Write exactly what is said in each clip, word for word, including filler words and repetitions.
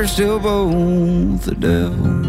they're still both the devil.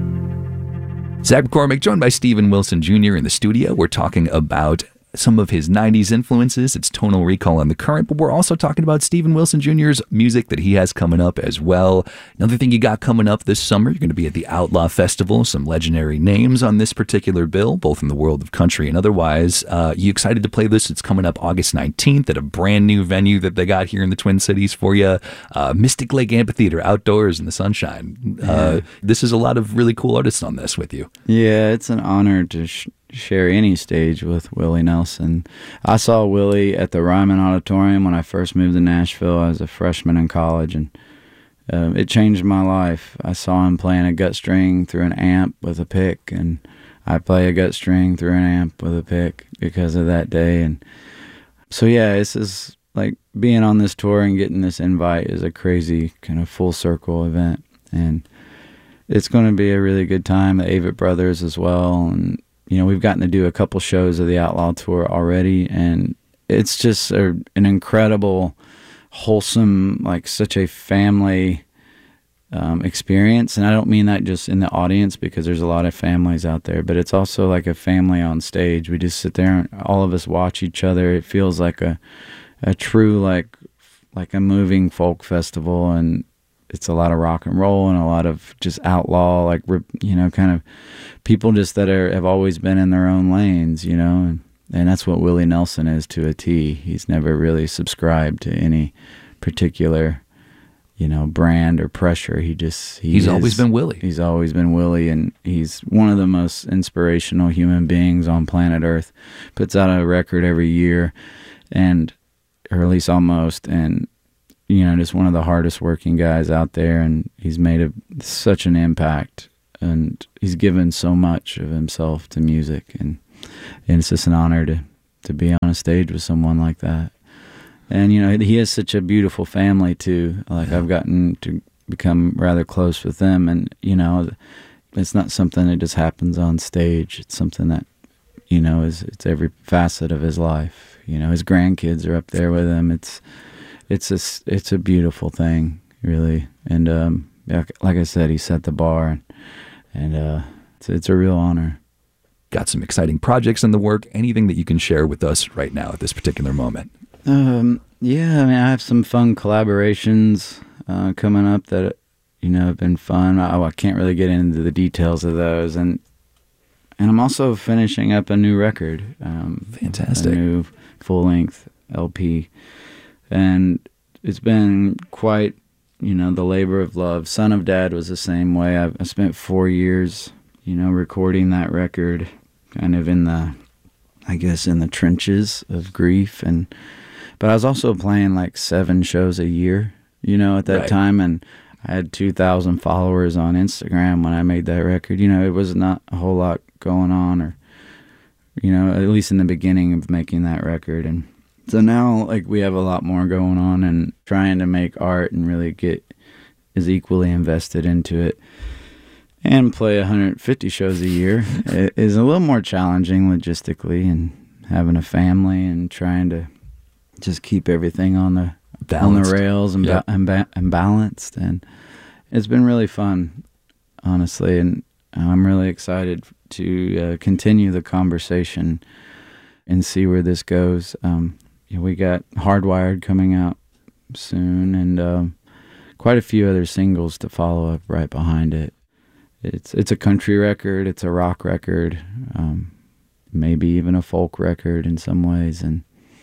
Zach McCormick, joined by Steven Wilson Junior in the studio. We're talking about some of his nineties influences. It's Tonal Recall on the Current, but we're also talking about Steven Wilson Junior's music that he has coming up as well. Another thing you got coming up this summer, you're going to be at the Outlaw Festival. Some legendary names on this particular bill, both in the world of country and otherwise. Uh, you excited to play this? It's coming up August nineteenth at a brand new venue that they got here in the Twin Cities for you. Uh, Mystic Lake Amphitheater, outdoors in the sunshine. Uh, this is a lot of really cool artists on this with you. Yeah, it's an honor to sh- share any stage with Willie Nelson. I saw Willie at the Ryman Auditorium when I first moved to Nashville. I was a freshman in college, and uh, it changed my life. I saw him playing a gut string through an amp with a pick, and I play a gut string through an amp with a pick because of that day. And so, yeah, this is like being on this tour and getting this invite is a crazy kind of full circle event, and it's going to be a really good time. The Avett Brothers as well, and you know, we've gotten to do a couple shows of the Outlaw Tour already, and it's just a, an incredible, wholesome, like such a family um, experience. And I don't mean that just in the audience, because there's a lot of families out there, but it's also like a family on stage. We just sit there and all of us watch each other. It feels like a a true, like like a moving folk festival, and it's a lot of rock and roll and a lot of just outlaw, like, you know, kind of people just that are have always been in their own lanes, you know, and, and that's what Willie Nelson is to a T. He's never really subscribed to any particular, you know, brand or pressure. He just he he's is, always been Willie. He's always been Willie, and he's one of the most inspirational human beings on planet Earth. Puts out a record every year, and or at least almost, and you know, just one of the hardest working guys out there, and he's made a, such an impact, and he's given so much of himself to music, and, and it's just an honor to, to be on a stage with someone like that. And, you know, he has such a beautiful family, too. Like, yeah. I've gotten to become rather close with them, and, you know, it's not something that just happens on stage. It's something that, you know, is it's every facet of his life. You know, his grandkids are up there with him. It's It's a, it's a beautiful thing, really. And um, yeah, like I said, he set the bar, and, and uh, it's, it's a real honor. Got some exciting projects in the work. Anything that you can share with us right now at this particular moment? Um, yeah, I mean, I have some fun collaborations uh, coming up that, you know, have been fun. I, I can't really get into the details of those. And and I'm also finishing up a new record. Um, Fantastic. A new full-length L P. And it's been quite, you know, the labor of love. Son of Dad was the same way. I've, I spent four years, you know, recording that record, kind of in the, I guess, in the trenches of grief. And but I was also playing like seven shows a year, you know, at that right. time. And I had two thousand followers on Instagram when I made that record. You know, it was not a whole lot going on, or, you know, at least in the beginning of making that record. And so now, like, we have a lot more going on, and trying to make art and really get as equally invested into it and play one hundred fifty shows a year is a little more challenging logistically, and having a family and trying to just keep everything on the balanced. on the rails and, yep. ba- and, ba- and balanced. And it's been really fun, honestly, and I'm really excited to uh, continue the conversation and see where this goes. Um, We got Hardwired coming out soon, and um, quite a few other singles to follow up right behind it. It's it's a country record, it's a rock record, um, maybe even a folk record in some ways. And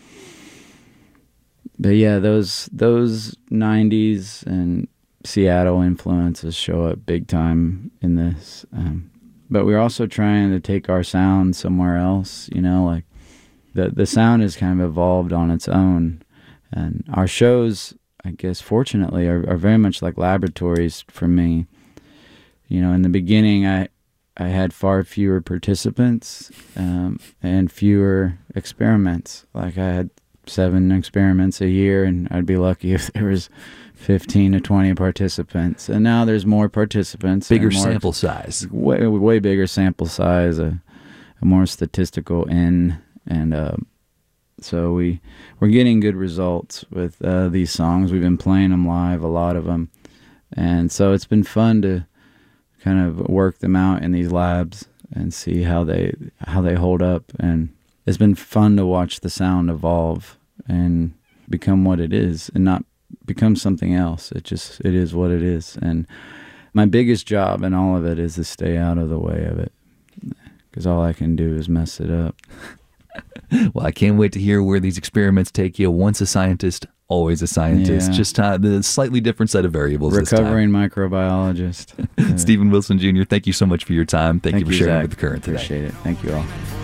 but yeah, those those nineties and Seattle influences show up big time in this. Um, but we're also trying to take our sound somewhere else, you know, like. The the sound has kind of evolved on its own, and our shows, I guess, fortunately, are, are very much like laboratories for me. You know, in the beginning, I I had far fewer participants um, and fewer experiments. Like, I had seven experiments a year, and I'd be lucky if there was fifteen to twenty participants. And now there's more participants, bigger more, sample size, way way bigger sample size, a, a more statistical N. And uh, so we, we're getting good results with uh, these songs. We've been playing them live, a lot of them. And so it's been fun to kind of work them out in these labs and see how they how they hold up. And it's been fun to watch the sound evolve and become what it is and not become something else. It just, it is what it is. And my biggest job in all of it is to stay out of the way of it, because all I can do is mess it up. Well, I can't wait to hear where these experiments take you. Once a scientist, always a scientist. Yeah. Just uh, the slightly different set of variables Recovering microbiologist. this time. Stephen Wilson Junior, thank you so much for your time. Thank, Thank you for you, sharing Zach. with The Current today. Appreciate it. Thank you all.